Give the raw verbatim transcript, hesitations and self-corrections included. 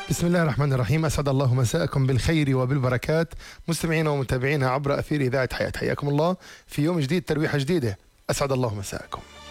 بسم الله الرحمن الرحيم. أسعد الله مساءكم بالخير وبالبركات مستمعينا ومتابعينا عبر أثير إذاعة حياة. حياكم الله في يوم جديد، ترويحة جديدة. أسعد الله مساءكم.